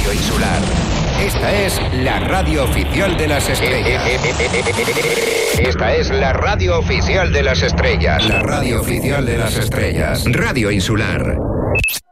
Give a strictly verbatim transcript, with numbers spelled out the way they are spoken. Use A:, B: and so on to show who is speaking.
A: Radio Insular. Esta es la radio oficial de las estrellas. Esta es la radio oficial de las estrellas. La radio oficial de las estrellas. Radio Insular.